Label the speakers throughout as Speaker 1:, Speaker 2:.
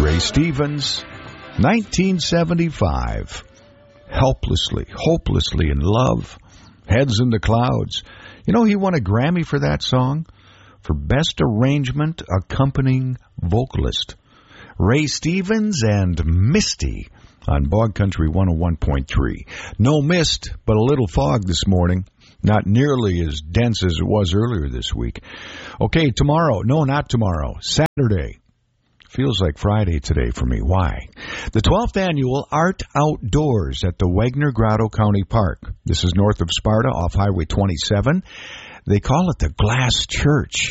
Speaker 1: Ray Stevens, 1975. Helplessly, hopelessly in love, heads in the clouds. You know, he won a Grammy for that song for Best Arrangement Accompanying Vocalist. Ray Stevens and Misty on Bog Country 101.3. No mist, but a little fog this morning. Not nearly as dense as it was earlier this week. Okay, tomorrow. No, not tomorrow. Saturday. Feels like Friday today for me. Why? The 12th annual Art Outdoors at the Wagner Grotto County Park. This is north of Sparta off Highway 27. They call it the Glass Church.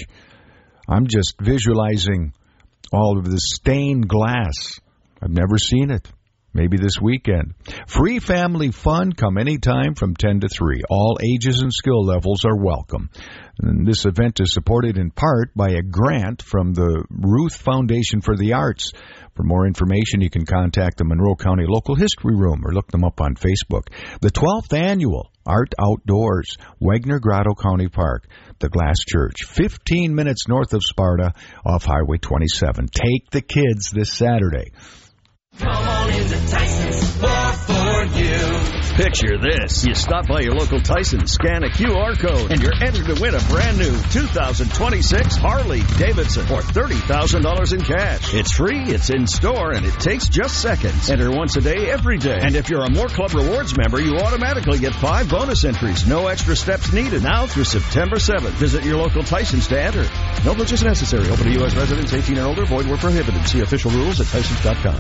Speaker 1: I'm just visualizing all of the stained glass. I've never seen it. Maybe this weekend. Free family fun. Come anytime from 10 to 3. All ages and skill levels are welcome. And this event is supported in part by a grant from the Ruth Foundation for the Arts. For more information, you can contact the Monroe County Local History Room or look them up on Facebook. The 12th annual Art Outdoors, Wagner Grotto County Park, the Glass Church, 15 minutes north of Sparta off Highway 27. Take the kids this Saturday.
Speaker 2: Come on into Tyson's, more for you.
Speaker 3: Picture this. You stop by your local Tyson, scan a QR code, and you're entered to win a brand new 2026 Harley Davidson or $30,000 in cash. It's free, it's in store, and it takes just seconds. Enter once a day, every day. And if you're a More Club Rewards member, you automatically get 5 bonus entries. No extra steps needed now through September 7th. Visit your local Tyson's to enter. No purchase necessary. Open to U.S. residents 18 or older. Void where prohibited. See official rules at Tysons.com.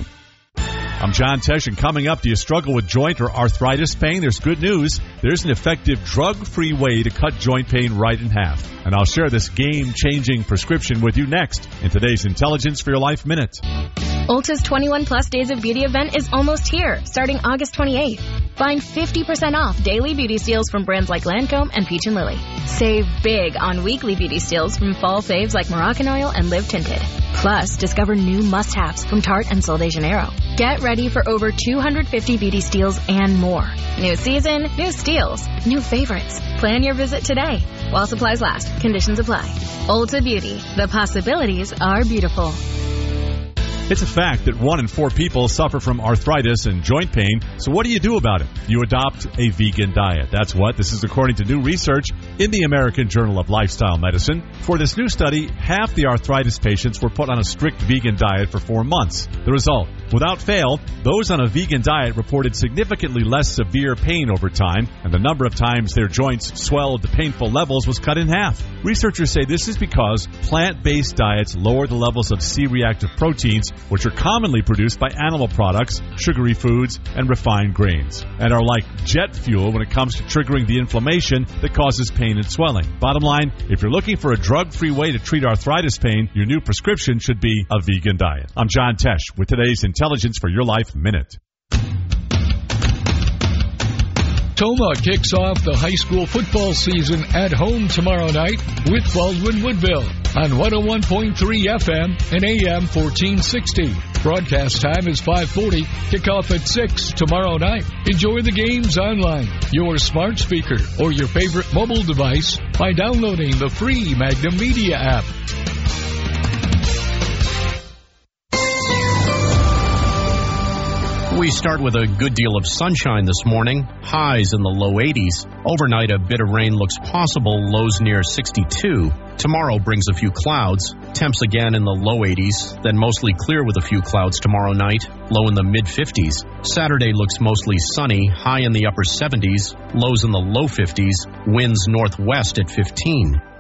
Speaker 4: I'm John Tesh, and coming up, do you struggle with joint or arthritis pain? There's good news. There's an effective drug-free way to cut joint pain right in half. And I'll share this game-changing prescription with you next in today's Intelligence for Your Life Minute.
Speaker 5: Ulta's 21-plus Days of Beauty event is almost here, starting August 28th. Find 50% off daily beauty steals from brands like Lancome and Peach & Lily. Save big on weekly beauty steals from fall faves like Moroccan Oil and Live Tinted. Plus, discover new must-haves from Tarte and Sol de Janeiro. Get ready for over 250 beauty steals and more. New season, new steals, new favorites. Plan your visit today while supplies last. Conditions apply. Ulta Beauty. The possibilities are beautiful.
Speaker 4: It's a fact that 1 in 4 people suffer from arthritis and joint pain. So what do you do about it? You adopt a vegan diet. That's what. This is according to new research in the American Journal of Lifestyle Medicine. For this new study, half the arthritis patients were put on a strict vegan diet for 4 months. The result, without fail, those on a vegan diet reported significantly less severe pain over time, and the number of times their joints swelled to painful levels was cut in half. Researchers say this is because plant-based diets lower the levels of C-reactive proteins, which are commonly produced by animal products, sugary foods, and refined grains, and are like jet fuel when it comes to triggering the inflammation that causes pain and swelling. Bottom line, if you're looking for a drug-free way to treat arthritis pain, your new prescription should be a vegan diet. I'm John Tesh with today's Intelligence for Your Life Minute.
Speaker 6: Toma kicks off the high school football season at home tomorrow night with Baldwin Woodville on 101.3 FM and AM 1460. Broadcast time is 5:40. Kickoff at 6 tomorrow night. Enjoy the games online, your smart speaker, or your favorite mobile device by downloading the free Magnum Media app.
Speaker 7: We start with a good deal of sunshine this morning, highs in the low 80s. Overnight, a bit of rain looks possible, lows near 62. Tomorrow brings a few clouds, temps again in the low 80s, then mostly clear with a few clouds tomorrow night, low in the mid-50s. Saturday looks mostly sunny, high in the upper 70s, lows in the low 50s, winds northwest at 15.